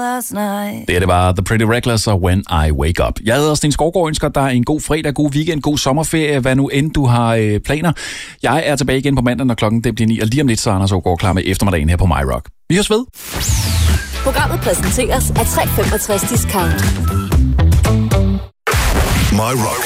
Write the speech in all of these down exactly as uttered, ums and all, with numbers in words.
Det er det bare The Pretty Reckless og When I Wake Up. Jeg hedder Sten Skovgaard, ønsker dig en god fredag, god weekend, god sommerferie, hvad nu end du har øh, planer. Jeg er tilbage igen på mandag, når klokken det bliver ni, og lige om lidt så er Anders Aagaard klar med eftermiddagen her på My Rock. Vi høres ved. Programmet præsenteres af tre femogtres Discount. My Rock.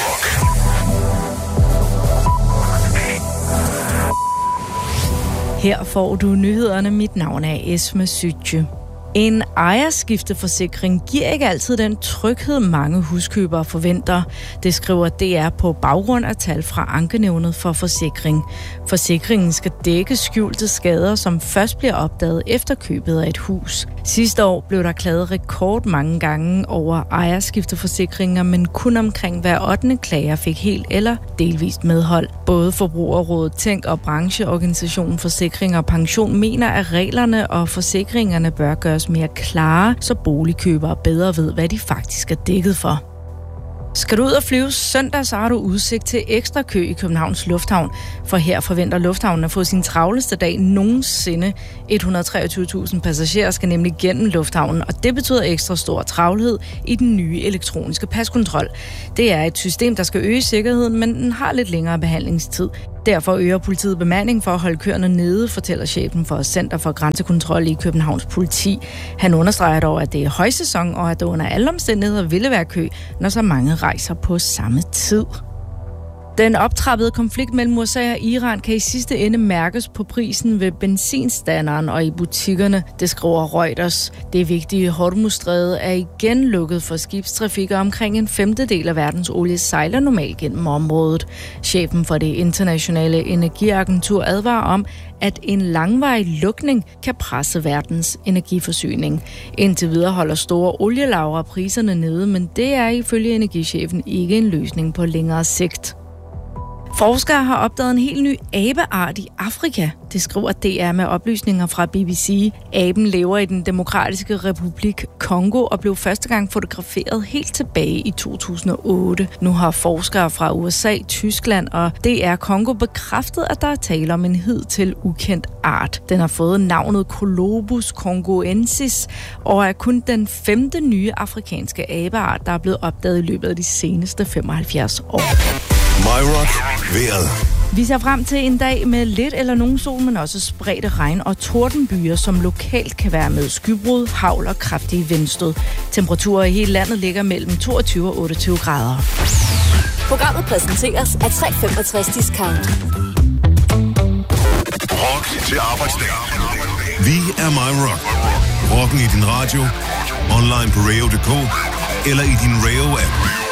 Her får du nyhederne. Mit navn er Esme Sytje. En ejerskifteforsikring giver ikke altid den tryghed, mange huskøbere forventer. Det skriver D R på baggrund af tal fra Ankenævnet for Forsikring. Forsikringen skal dække skjulte skader, som først bliver opdaget efter købet af et hus. Sidste år blev der klaget rekord mange gange over ejerskifteforsikringer, men kun omkring hver ottende klager fik helt eller delvist medhold. Både Forbrugerrådet Tænk og brancheorganisationen Forsikring og Pension mener, at reglerne og forsikringerne bør gøres mere klare, så boligkøbere bedre ved, hvad de faktisk er dækket for. Skal du ud og flyve søndag, så har du udsigt til ekstra kø i Københavns Lufthavn, for her forventer lufthavnen at få sin travleste dag nogensinde. et hundrede og treogtyve tusind passagerer skal nemlig gennem lufthavnen, og det betyder ekstra stor travlhed i den nye elektroniske paskontrol. Det er et system, der skal øge sikkerheden, men den har lidt længere behandlingstid. Derfor øger politiet bemanding for at holde køerne nede, fortæller chefen for Center for Grænsekontrol i Københavns Politi. Han understreger dog, at det er højsæson, og at der under alle omstændigheder ville være kø, når så mange rejser på samme tid. Den optrappede konflikt mellem U S A og Iran kan i sidste ende mærkes på prisen ved benzinstanderen og i butikkerne, det skriver Reuters. Det vigtige Hormuzstræde er igen lukket for skibstrafik, og omkring en femtedel af verdens olie sejler normalt gennem området. Chefen for det internationale energiagentur advarer om, at en langvarig lukning kan presse verdens energiforsyning. Indtil videre holder store olielagre priserne nede, men det er ifølge energichefen ikke en løsning på længere sigt. Forskere har opdaget en helt ny abeart i Afrika. Det skriver D R med oplysninger fra B B C. Aben lever i den demokratiske republik Kongo og blev første gang fotograferet helt tilbage i to tusind og otte. Nu har forskere fra U S A, Tyskland og D R Kongo bekræftet, at der er tale om en hidtil ukendt art. Den har fået navnet Colobus congoensis og er kun den femte nye afrikanske abeart, der er blevet opdaget i løbet af de seneste femoghalvfjerds år. My Rock. Vejret. Vi ser frem til en dag med lidt eller nogen sol, men også spredte regn og tordenbyer, som lokalt kan være med skybrud, hagl og kraftige vindstød. Temperaturer i hele landet ligger mellem toogtyve og otteogtyve grader. Programmet præsenteres af tre femogtres Discount. Rock til arbejdsdag. Vi er My Rock. Rocken i din radio, online på radio punktum d k eller i din Radio-app.